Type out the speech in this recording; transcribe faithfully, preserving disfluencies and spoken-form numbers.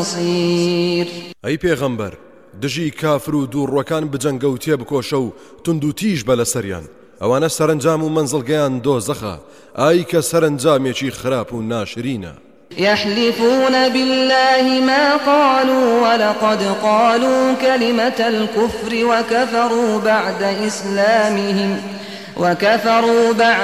المصير. أي پیغمبر دژی کافر و دووڕوەکان بجەنگە و تێبکۆشە و تند و تیژ بە لەسەریان ئەوانە سەرنجام و مەنزڵگەیان دۆزەخە ئای کە سەرنجامێکی خراپ و ناشرینە. يحلفون بالله ما قالوا ولقد قالوا كلمة الكفر وكفروا بعد إسلامهم وكفروا بعد